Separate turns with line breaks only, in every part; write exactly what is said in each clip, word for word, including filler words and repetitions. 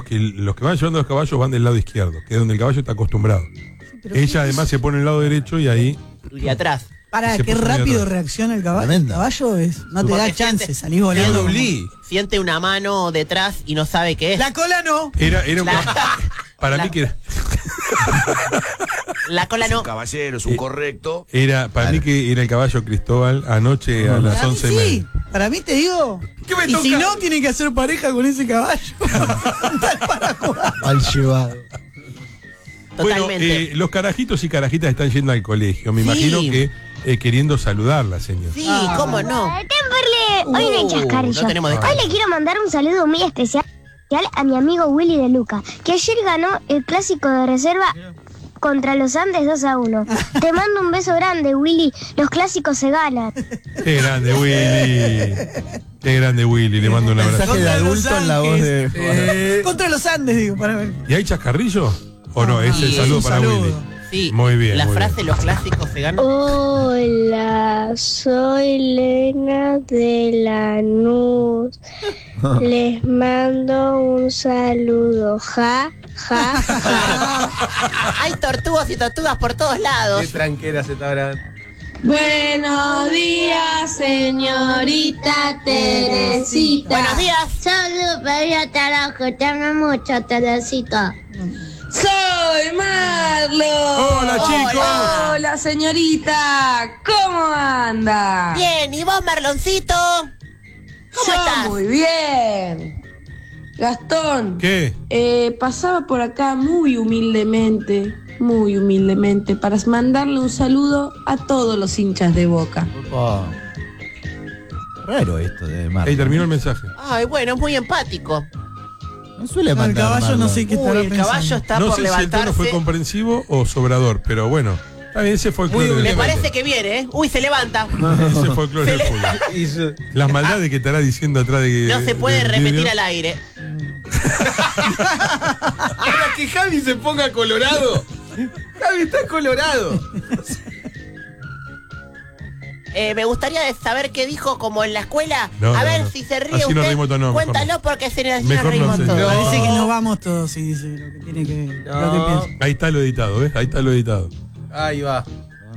que los que van llevando los caballos van del lado izquierdo, que es donde el caballo está acostumbrado. Sí, ella además se pone en el lado derecho y ahí...
Y atrás.
Para qué rápido reacciona el caballo. El caballo es, no te da chance, salís volando.
Siente una mano detrás y no sabe qué es.
La cola no.
Era, era un
La-
para
la-
mí que era,
La cola
Es un
no.
caballero, es un
Eh,
correcto.
era para mí que era el caballo Cristóbal anoche a las
Para mí
once y
sí,
media.
para mí te digo.
¿Qué me
Y
toca?
si no, tiene que hacer pareja con ese caballo.
Mal llevado.
Bueno,
Totalmente.
eh, los carajitos y carajitas están yendo al colegio. Me
Sí.
imagino que eh, queriendo saludarla, señor.
Sí, cómo no.
Temperley, hoy no hay
Uh,
chascarrillo.
no tenemos
Hoy
descanso.
le quiero mandar un saludo muy especial a mi amigo Willy de Luca, que ayer ganó el clásico de reserva contra los Andes dos a uno. Te mando un beso grande, Willy. Los clásicos se ganan.
Qué grande, Willy. Qué grande, Willy. Le mando un abrazo.
Mensaje de adulto en la voz de...
Eh, contra los Andes, digo, para ver.
¿Y hay chascarrillo? ¿O no? Es el
Sí,
saludo
un
para
saludo.
Willy.
Sí.
Muy bien,
La
muy
frase,
bien.
los clásicos se ganan.
Hola, soy Lena de Lanús. Les mando un saludo. Ja, ja, ja.
Hay tortugas y tortugas por todos lados.
tranquera se está hablando.
Buenos días, señorita Teresita.
Buenos días.
Saludos, María Tarajo. Te amo mucho, Teresita.
Soy Marlo.
Hola, chicos.
Hola, señorita. ¿Cómo anda?
Bien, ¿y vos, Marloncito? ¿Cómo
Yo
estás?
muy bien. Gastón,
¿Qué?
eh, pasaba por acá muy humildemente, muy humildemente, para mandarle un saludo a todos los hinchas de Boca.
Opa. Raro esto de Marlo.
Ahí terminó el mensaje.
Ay, bueno, es muy empático.
No suele
No, el
mandar
caballo
Marlo.
no sé qué
Uy,
estará
el
pensando.
caballo está
No
por
sé si el tono
levantarse.
fue comprensivo o sobrador, pero bueno. Está bien, ese fue el folclore
Me
del fútbol.
parece que viene, ¿eh? Uy, se levanta.
Ese fue el folclore
Se
del
le-
fútbol. Las maldades que estará diciendo atrás de que...
No se puede
del
repetir
vidrio.
al aire.
Para que Javi se ponga colorado. Javi está colorado.
Eh, me gustaría saber qué dijo como en la escuela.
No,
a
no,
ver
no.
si se ríe
Así nos
usted.
reímos todos, no, mejor
Cuéntalo
no.
porque se nos
Mejor no,
reímos
señor.
todos.
Parece que nos vamos todos y dice lo que tiene que, lo que piensa.
Ahí está lo editado, ¿ves? Ahí está lo editado.
Ahí va.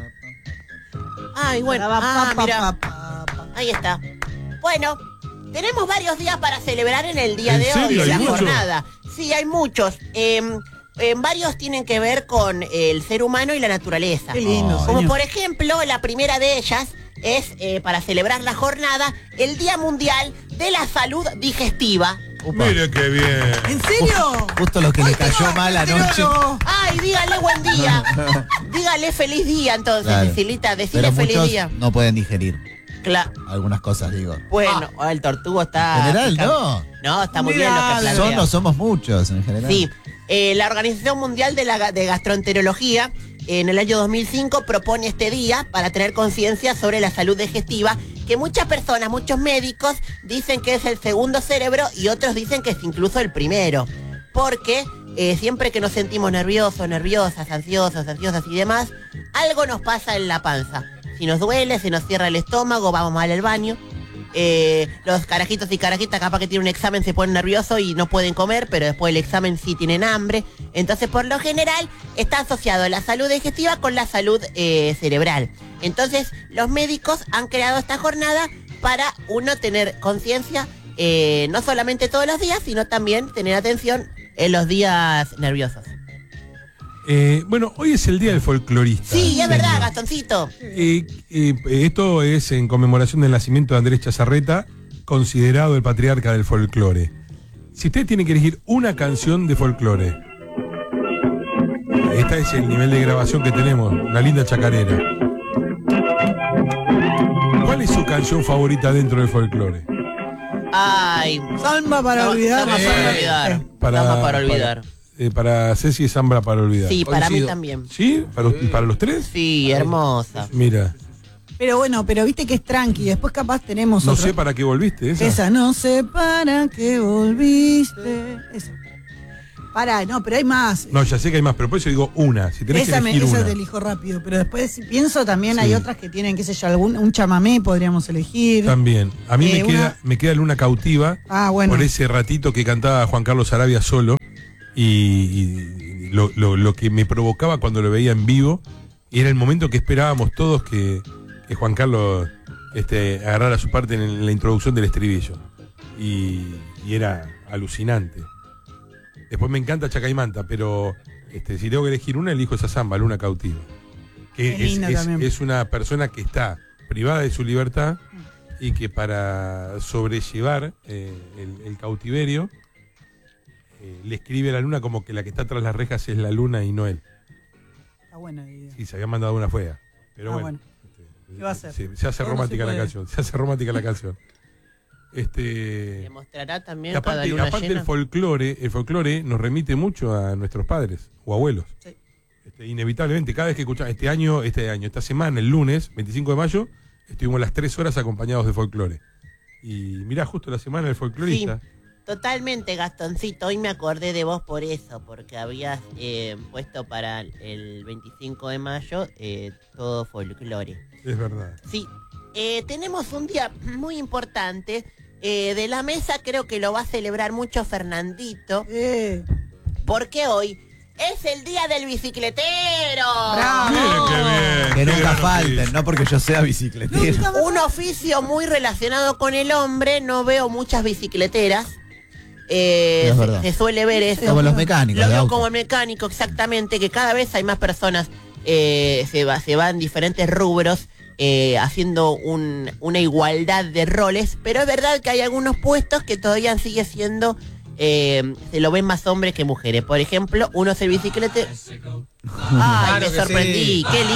Ay, bueno.
Pa,
Ah,
pa,
mira.
pa, pa, pa.
Ahí está. Bueno, tenemos varios días para celebrar en el día
¿En
de
serio?
hoy,
¿Hay
la
muchos?
jornada. Sí, hay muchos. Eh, eh, varios tienen que ver con el ser humano y la naturaleza.
Qué lindo,
Como
señor.
por ejemplo, la primera de ellas es, eh, para celebrar la jornada, el Día Mundial de la Salud Digestiva.
Upa.
Mire qué bien.
¿En serio?
Justo lo que le cayó mal anoche.
No.
Ay, dígale buen día. Dígale feliz día entonces,
Claro.
Cecilita. Decile
Pero
feliz
muchos
día.
no pueden digerir
Cla-
algunas cosas, digo.
bueno, el tortugo está...
En general, no.
No, está muy bien lo que
Mirá,
plantea.
Son, no somos muchos en general.
Sí, eh, la Organización Mundial de, la, Ga- de Gastroenterología en el año dos mil cinco propone este día para tener conciencia sobre la salud digestiva, que muchas personas, muchos médicos dicen que es el segundo cerebro y otros dicen que es incluso el primero, porque eh, siempre que nos sentimos nerviosos, nerviosas, ansiosos, ansiosas y demás, algo nos pasa en la panza. Si nos duele, se nos cierra el estómago, vamos mal al baño. Eh, los carajitos y carajitas capaz que tienen un examen, se ponen nerviosos y no pueden comer, pero después del examen sí tienen hambre. Entonces, por lo general, está asociado la salud digestiva con la salud eh, cerebral. Entonces, los médicos han creado esta jornada para uno tener conciencia, eh, no solamente todos los días, sino también tener atención en los días nerviosos.
Eh, bueno, hoy es el día del folclorista.
Sí, es verdad,
señor.
Gastoncito.
Eh, eh, esto es en conmemoración del nacimiento de Andrés Chazarreta, considerado el patriarca del folclore. Si usted tiene que elegir una canción de folclore, este es el nivel de grabación que tenemos, la linda chacarera. ¿Cuál es su canción favorita dentro del folclore?
Ay,
Samba para
Samba-
olvidar.
Samba para olvidar.
Eh,
Samba para olvidar.
Eh, para Ceci y Zambra para olvidar.
Sí, para mí
Coincido.
también.
¿Sí? ¿Para, para los tres?
Sí, hermosa.
Mira,
Pero bueno, pero viste que es tranqui. Después capaz tenemos
no
otra.
sé para qué volviste. Esa.
Esa, no sé para qué volviste. Esa. Pará, no, pero hay más.
No, ya sé que hay más, pero por eso digo una. Si tenés
Esa,
que
me,
elegir
esa
una.
te elijo rápido. Pero después si pienso también
Sí.
hay otras que tienen, qué sé yo, algún, un chamamé podríamos elegir.
También. A mí
Eh,
me, queda,
una-
me queda Luna Cautiva
Ah, bueno.
por ese ratito que cantaba Juan Carlos Arabia solo. Y, y lo, lo, lo que me provocaba cuando lo veía en vivo era el momento que esperábamos todos que, que Juan Carlos este, agarrara su parte en la introducción del estribillo. Y, y era alucinante. Después me encanta Chacaimanta, pero este, si tengo que elegir una, elijo esa samba, Luna Cautiva. Que
Qué
es,
linda
es,
también.
es una persona que está privada de su libertad y que para sobrellevar eh, el, el cautiverio eh, le escribe a la luna como que la que está tras las rejas es la luna y no él.
Está buena la idea.
Sí, se había mandado una fea. Pero
Ah,
bueno.
bueno. ¿Qué va a hacer?
Se, se hace
Todo no
romántica
se
la
puede.
canción. Se hace romántica la canción. Este.
Demostrará también
Y
cada
aparte,
luna
aparte
llena.
el folclore, el folclore nos remite mucho a nuestros padres o abuelos.
Sí.
Este, inevitablemente, cada vez que escuchamos, este año, este año, esta semana, el lunes, veinticinco de mayo, estuvimos las tres horas acompañados de folclore. Y mirá, justo la semana del folclorista.
Totalmente, Gastoncito. Hoy me acordé de vos por eso, porque habías eh, puesto para el veinticinco de mayo eh, todo folclore.
Es verdad.
Sí, eh, tenemos un día muy importante. Eh, de la mesa creo que lo va a celebrar mucho Fernandito,
Eh,
porque hoy es el día del bicicletero.
Bravo.
Miren qué bien.
Que
qué
nunca
gran
falten,
oficio.
no porque yo sea bicicletero.
Un oficio muy relacionado con el hombre. No veo muchas bicicleteras. Eh,
Es
se,
verdad.
se suele ver eso.
Como los mecánicos.
Lo
de
veo
auto.
como el mecánico, exactamente, que cada vez hay más personas, eh, se, va, se van diferentes rubros, eh, haciendo un, una igualdad de roles, pero es verdad que hay algunos puestos que todavía sigue siendo, eh, se lo ven más hombres que mujeres. Por ejemplo, uno es el bicicletero. Ay,
Claro
me
que
sorprendí,
sí.
qué lindo.